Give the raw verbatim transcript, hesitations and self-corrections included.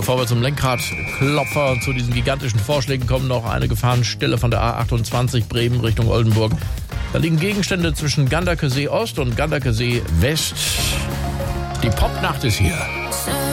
Bevor wir zum Lenkradklopfer, zu diesen gigantischen Vorschlägen kommen, noch eine Gefahrenstelle von der A achtundzwanzig Bremen Richtung Oldenburg. Da liegen Gegenstände zwischen Ganderkesee Ost und Ganderkesee West. Die Popnacht ist hier.